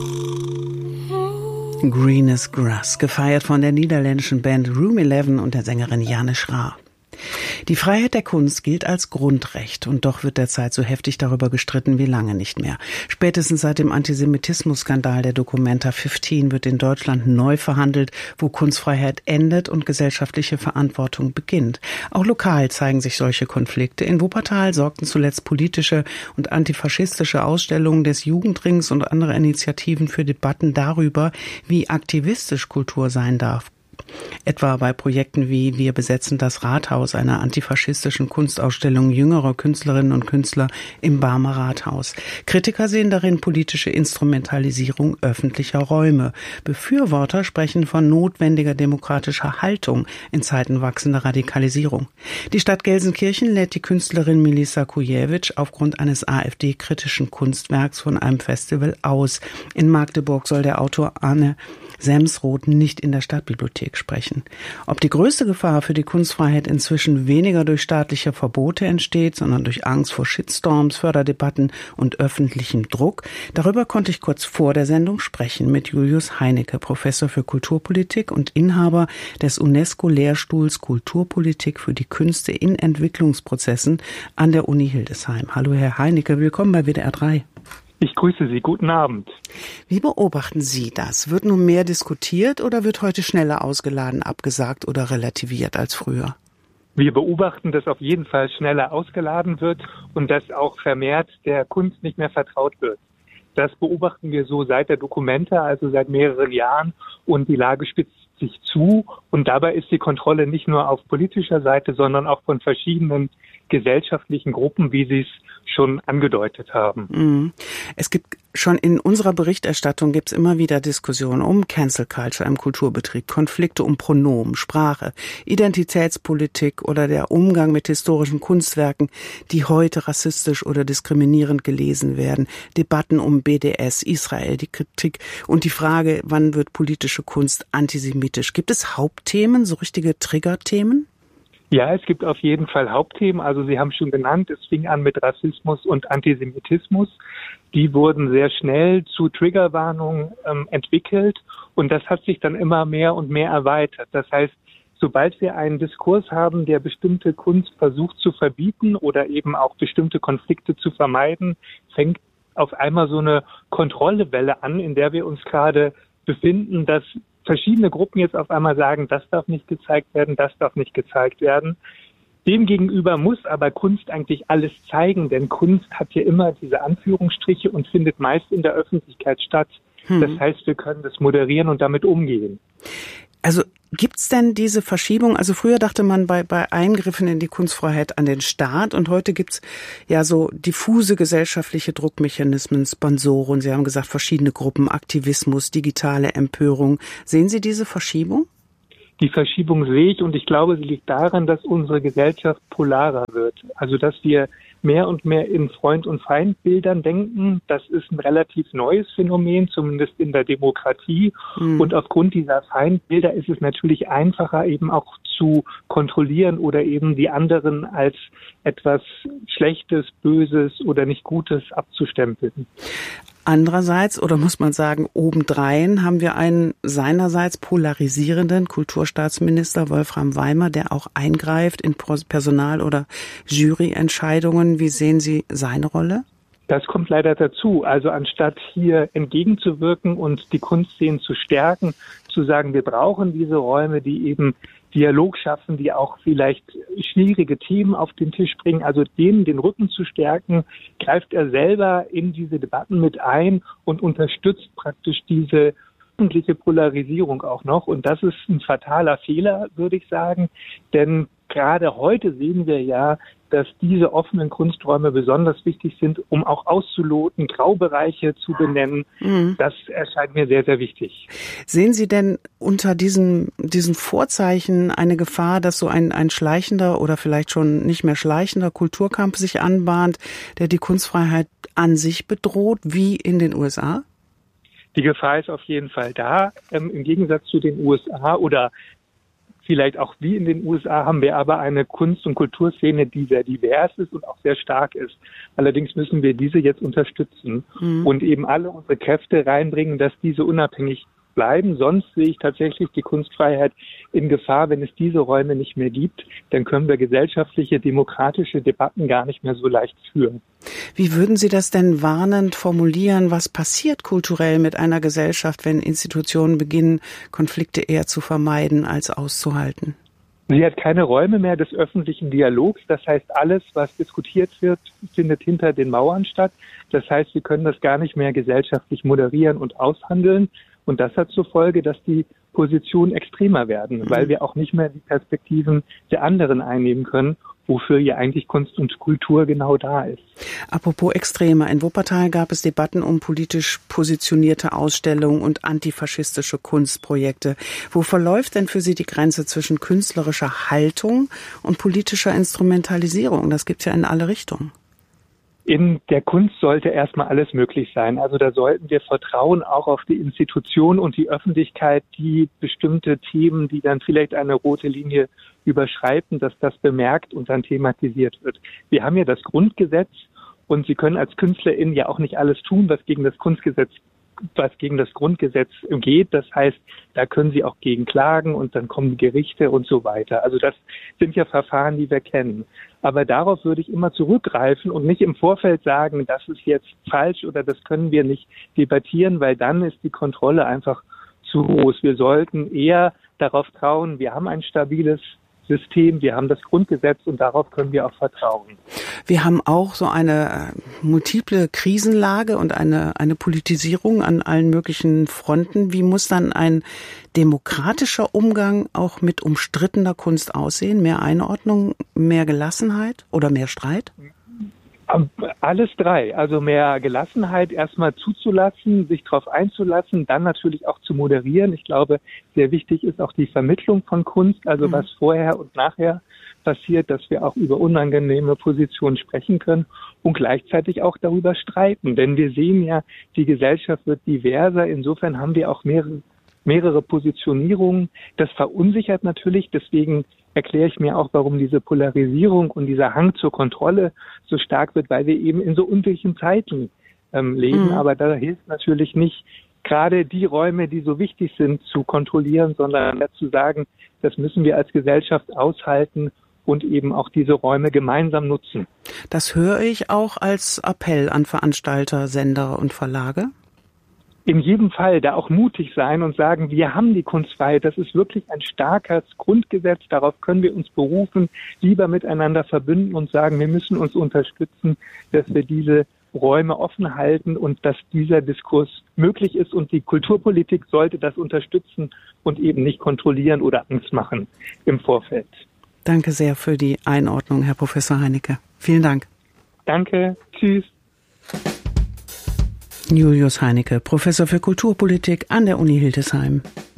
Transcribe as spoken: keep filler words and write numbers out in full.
Green is Grass, gefeiert von der niederländischen Band Room elf und der Sängerin Jane Schra. Die Freiheit der Kunst gilt als Grundrecht und doch wird derzeit so heftig darüber gestritten wie lange nicht mehr. Spätestens seit dem Antisemitismus-Skandal der Documenta fünfzehn wird in Deutschland neu verhandelt, wo Kunstfreiheit endet und gesellschaftliche Verantwortung beginnt. Auch lokal zeigen sich solche Konflikte. In Wuppertal sorgten zuletzt politische und antifaschistische Ausstellungen des Jugendrings und andere Initiativen für Debatten darüber, wie aktivistisch Kultur sein darf. Etwa bei Projekten wie Wir besetzen das Rathaus, einer antifaschistischen Kunstausstellung jüngerer Künstlerinnen und Künstler im Barmer Rathaus. Kritiker sehen darin politische Instrumentalisierung öffentlicher Räume. Befürworter sprechen von notwendiger demokratischer Haltung in Zeiten wachsender Radikalisierung. Die Stadt Gelsenkirchen lädt die Künstlerin Milisa Kujewicz aufgrund eines AfD-kritischen Kunstwerks von einem Festival aus. In Magdeburg soll der Autor Arne Semsroth nicht in der Stadtbibliothek sprechen. Ob die größte Gefahr für die Kunstfreiheit inzwischen weniger durch staatliche Verbote entsteht, sondern durch Angst vor Shitstorms, Förderdebatten und öffentlichem Druck, darüber konnte ich kurz vor der Sendung sprechen mit Julius Heinecke, Professor für Kulturpolitik und Inhaber des UNESCO-Lehrstuhls Kulturpolitik für die Künste in Entwicklungsprozessen an der Uni Hildesheim. Hallo Herr Heinecke, willkommen bei W D R drei. Ich grüße Sie. Guten Abend. Wie beobachten Sie das? Wird nun mehr diskutiert oder wird heute schneller ausgeladen, abgesagt oder relativiert als früher? Wir beobachten, dass auf jeden Fall schneller ausgeladen wird und dass auch vermehrt der Kunst nicht mehr vertraut wird. Das beobachten wir so seit der Documenta, also seit mehreren Jahren, und die Lage spitzt sich zu. Und dabei ist die Kontrolle nicht nur auf politischer Seite, sondern auch von verschiedenen gesellschaftlichen Gruppen, wie Sie es schon angedeutet haben. Es gibt schon in unserer Berichterstattung gibt's immer wieder Diskussionen um Cancel Culture im Kulturbetrieb, Konflikte um Pronomen, Sprache, Identitätspolitik oder der Umgang mit historischen Kunstwerken, die heute rassistisch oder diskriminierend gelesen werden, Debatten um B D S, Israel, die Kritik und die Frage, wann wird politische Kunst antisemitisch? Gibt es Hauptthemen, so richtige Triggerthemen? Ja, es gibt auf jeden Fall Hauptthemen. Also Sie haben schon genannt, es fing an mit Rassismus und Antisemitismus. Die wurden sehr schnell zu Triggerwarnungen ähm, entwickelt und das hat sich dann immer mehr und mehr erweitert. Das heißt, sobald wir einen Diskurs haben, der bestimmte Kunst versucht zu verbieten oder eben auch bestimmte Konflikte zu vermeiden, fängt auf einmal so eine Kontrollewelle an, in der wir uns gerade befinden, dass verschiedene Gruppen jetzt auf einmal sagen, das darf nicht gezeigt werden, das darf nicht gezeigt werden. Demgegenüber muss aber Kunst eigentlich alles zeigen, denn Kunst hat ja immer diese Anführungsstriche und findet meist in der Öffentlichkeit statt. Hm. Das heißt, wir können das moderieren und damit umgehen. Also gibt's denn diese Verschiebung? Also früher dachte man bei, bei Eingriffen in die Kunstfreiheit an den Staat und heute gibt's ja so diffuse gesellschaftliche Druckmechanismen, Sponsoren, Sie haben gesagt verschiedene Gruppen, Aktivismus, digitale Empörung. Sehen Sie diese Verschiebung? Die Verschiebung sehe ich und ich glaube, sie liegt daran, dass unsere Gesellschaft polarer wird. Also dass wir mehr und mehr in Freund- und Feindbildern denken. Das ist ein relativ neues Phänomen, zumindest in der Demokratie. Mhm. Und aufgrund dieser Feindbilder ist es natürlich einfacher, eben auch zu kontrollieren oder eben die anderen als etwas Schlechtes, Böses oder nicht Gutes abzustempeln. Andererseits, oder muss man sagen, obendrein haben wir einen seinerseits polarisierenden Kulturstaatsminister Wolfram Weimer, der auch eingreift in Personal- oder Juryentscheidungen. Wie sehen Sie seine Rolle? Das kommt leider dazu. Also anstatt hier entgegenzuwirken und die Kunstszenen zu stärken, zu sagen, wir brauchen diese Räume, die eben Dialog schaffen, die auch vielleicht schwierige Themen auf den Tisch bringen, also denen den Rücken zu stärken, greift er selber in diese Debatten mit ein und unterstützt praktisch diese öffentliche Polarisierung auch noch. Und das ist ein fataler Fehler, würde ich sagen, denn gerade heute sehen wir ja, dass diese offenen Kunsträume besonders wichtig sind, um auch auszuloten, Graubereiche zu benennen. Mhm. Das erscheint mir sehr, sehr wichtig. Sehen Sie denn unter diesen, diesen Vorzeichen eine Gefahr, dass so ein, ein schleichender oder vielleicht schon nicht mehr schleichender Kulturkampf sich anbahnt, der die Kunstfreiheit an sich bedroht, wie in den U S A? Die Gefahr ist auf jeden Fall da. Ähm, im Gegensatz zu den U S A oder vielleicht auch wie in den U S A haben wir aber eine Kunst- und Kulturszene, die sehr divers ist und auch sehr stark ist. Allerdings müssen wir diese jetzt unterstützen mhm. und eben alle unsere Kräfte reinbringen, dass diese unabhängig bleiben. Sonst sehe ich tatsächlich die Kunstfreiheit in Gefahr. Wenn es diese Räume nicht mehr gibt, dann können wir gesellschaftliche, demokratische Debatten gar nicht mehr so leicht führen. Wie würden Sie das denn warnend formulieren? Was passiert kulturell mit einer Gesellschaft, wenn Institutionen beginnen, Konflikte eher zu vermeiden als auszuhalten? Sie hat keine Räume mehr des öffentlichen Dialogs. Das heißt, alles, was diskutiert wird, findet hinter den Mauern statt. Das heißt, wir können das gar nicht mehr gesellschaftlich moderieren und aushandeln. Und das hat zur Folge, dass die Positionen extremer werden, weil wir auch nicht mehr die Perspektiven der anderen einnehmen können, wofür ja eigentlich Kunst und Kultur genau da ist. Apropos extremer, in Wuppertal gab es Debatten um politisch positionierte Ausstellungen und antifaschistische Kunstprojekte. Wo verläuft denn für Sie die Grenze zwischen künstlerischer Haltung und politischer Instrumentalisierung? Das gibt's ja in alle Richtungen. In der Kunst sollte erstmal alles möglich sein. Also da sollten wir vertrauen auch auf die Institution und die Öffentlichkeit, die bestimmte Themen, die dann vielleicht eine rote Linie überschreiten, dass das bemerkt und dann thematisiert wird. Wir haben ja das Grundgesetz und Sie können als KünstlerInnen ja auch nicht alles tun, was gegen das Kunstgesetz was gegen das Grundgesetz geht. Das heißt, da können Sie auch gegen klagen und dann kommen die Gerichte und so weiter. Also das sind ja Verfahren, die wir kennen. Aber darauf würde ich immer zurückgreifen und nicht im Vorfeld sagen, das ist jetzt falsch oder das können wir nicht debattieren, weil dann ist die Kontrolle einfach zu groß. Wir sollten eher darauf trauen, wir haben ein stabiles System, wir haben das Grundgesetz und darauf können wir auch vertrauen. Wir haben auch so eine multiple Krisenlage und eine, eine Politisierung an allen möglichen Fronten. Wie muss dann ein demokratischer Umgang auch mit umstrittener Kunst aussehen? Mehr Einordnung, mehr Gelassenheit oder mehr Streit? Alles drei. Also mehr Gelassenheit erstmal zuzulassen, sich darauf einzulassen, dann natürlich auch zu moderieren. Ich glaube, sehr wichtig ist auch die Vermittlung von Kunst, also mhm. was vorher und nachher passiert, dass wir auch über unangenehme Positionen sprechen können und gleichzeitig auch darüber streiten. Denn wir sehen ja, die Gesellschaft wird diverser. Insofern haben wir auch mehrere, mehrere Positionierungen. Das verunsichert natürlich, deswegen erkläre ich mir auch, warum diese Polarisierung und dieser Hang zur Kontrolle so stark wird, weil wir eben in so unsicheren Zeiten ähm, leben. Mhm. Aber da hilft natürlich nicht, gerade die Räume, die so wichtig sind, zu kontrollieren, sondern zu sagen, das müssen wir als Gesellschaft aushalten und eben auch diese Räume gemeinsam nutzen. Das höre ich auch als Appell an Veranstalter, Sender und Verlage. In jedem Fall da auch mutig sein und sagen, wir haben die Kunstfreiheit, das ist wirklich ein starkes Grundgesetz, darauf können wir uns berufen, lieber miteinander verbünden und sagen, wir müssen uns unterstützen, dass wir diese Räume offen halten und dass dieser Diskurs möglich ist und die Kulturpolitik sollte das unterstützen und eben nicht kontrollieren oder Angst machen im Vorfeld. Danke sehr für die Einordnung, Herr Professor Heinecke. Vielen Dank. Danke, tschüss. Julius Heinecke, Professor für Kulturpolitik an der Uni Hildesheim.